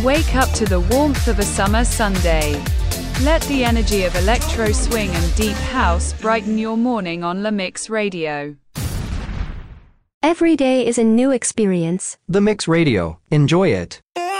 Wake up to the warmth of a summer Sunday. Let the energy of electro swing and deep house brighten your morning on La Mix Radio. Every day is a new experience. The Mix Radio. Enjoy it.